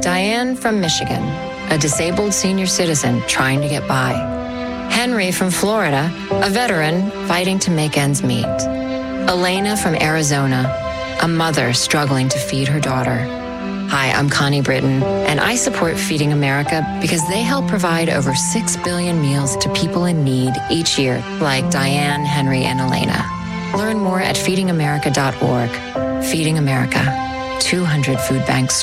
Diane from Michigan, a disabled senior citizen trying to get by. Henry from Florida, a veteran fighting to make ends meet. Elena from Arizona, a mother struggling to feed her daughter. Hi, I'm Connie Britton, and I support Feeding America because they help provide over 6 billion meals to people in need each year, like Diane, Henry, and Elena. Learn more at feedingamerica.org. Feeding America, 200 food banks